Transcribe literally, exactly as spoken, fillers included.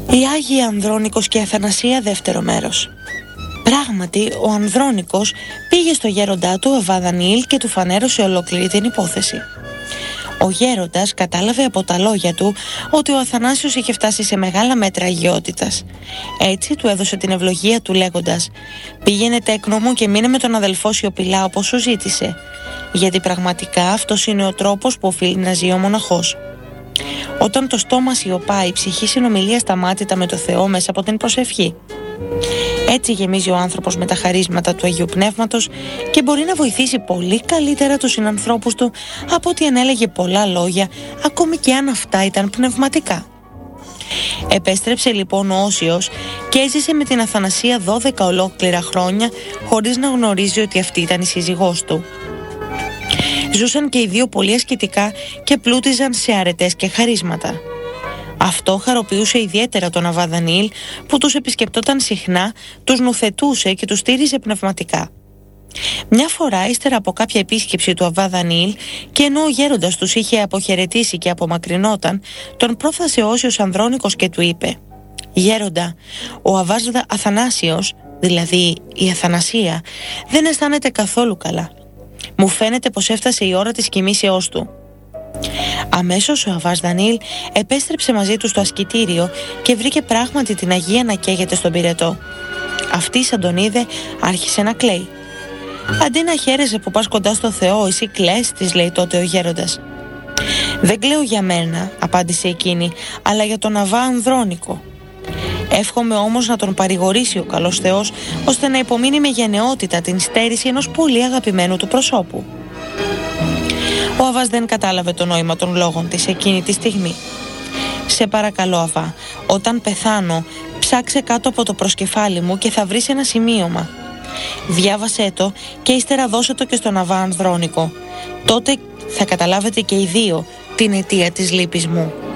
Οι Άγιοι Ανδρώνικος και Αθανασία, δεύτερο μέρος. Πράγματι, ο Ανδρώνικος πήγε στο γέροντά του Αββά Δανιήλ και του φανέρωσε ολόκληρη την υπόθεση. Ο γέροντας κατάλαβε από τα λόγια του ότι ο Αθανάσιος είχε φτάσει σε μεγάλα μέτρα αγιότητας. Έτσι του έδωσε την ευλογία του λέγοντας: «Πήγαινε τέκνο μου και μείνε με τον αδελφό σιωπηλά όπως σου ζήτησε, γιατί πραγματικά αυτός είναι ο τρόπος που οφείλει να ζει ο μοναχός». Όταν το στόμα σιωπά, η ψυχή συνομιλία σταμάτητα με το Θεό μέσα από την προσευχή. Έτσι γεμίζει ο άνθρωπος με τα χαρίσματα του Αγίου Πνεύματος και μπορεί να βοηθήσει πολύ καλύτερα τους συνανθρώπους του από ότι αν έλεγε πολλά λόγια, ακόμη και αν αυτά ήταν πνευματικά. Επέστρεψε λοιπόν ο Όσιος και έζησε με την Αθανασία δώδεκα ολόκληρα χρόνια χωρίς να γνωρίζει ότι αυτή ήταν η σύζυγός του. Ζούσαν και οι δύο πολύ ασκητικά και πλούτιζαν σε αρετές και χαρίσματα. Αυτό χαροποιούσε ιδιαίτερα τον Αββά Δανιήλ, που τους επισκεπτόταν συχνά, τους νουθετούσε και τους στήριζε πνευματικά. Μια φορά, ύστερα από κάποια επίσκεψη του Αββά Δανιήλ, και ενώ ο γέροντας τους είχε αποχαιρετήσει και απομακρυνόταν, τον πρόφθασε ο Όσιος Ανδρώνικος και του είπε: «Γέροντα, ο Αββάς Αθανάσιος, δηλαδή η Αθανασία, δεν αισθάνεται καθόλου καλά. Μου φαίνεται πως έφτασε η ώρα της κοιμήσεώς του». Αμέσως ο Αββάς Δανιήλ επέστρεψε μαζί του στο ασκητήριο και βρήκε πράγματι την Αγία να καίγεται στον πυρετό. Αυτή σαν τον είδε άρχισε να κλαίει. «Αντί να χαίρεσαι που πας κοντά στο Θεό, εσύ κλαις», της λέει τότε ο γέροντας. «Δεν κλαίω για μένα», απάντησε εκείνη, «αλλά για τον Αββά Ανδρώνικο. Εύχομαι όμως να τον παρηγορήσει ο καλός Θεός, ώστε να υπομείνει με γενναιότητα την στέρηση ενός πολύ αγαπημένου του προσώπου». Ο Αββάς δεν κατάλαβε το νόημα των λόγων της εκείνη τη στιγμή. «Σε παρακαλώ, Αββά, όταν πεθάνω, ψάξε κάτω από το προσκεφάλι μου και θα βρεις ένα σημείωμα. Διάβασέ το και ύστερα δώσε το και στον Αββά Ανδρώνικο. Τότε θα καταλάβετε και οι δύο την αιτία της λύπης μου».